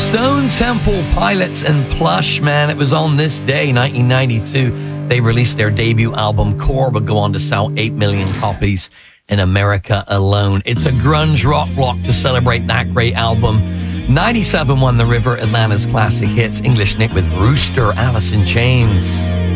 Stone Temple Pilots and Plush, man. It was on this day, 1992. They released their debut album, Core, would go on to sell 8 million copies in America alone. It's a grunge rock block to celebrate that great album. 97 won the River Atlanta's Classic Hits. English Nick with Rooster, Alice in Chains.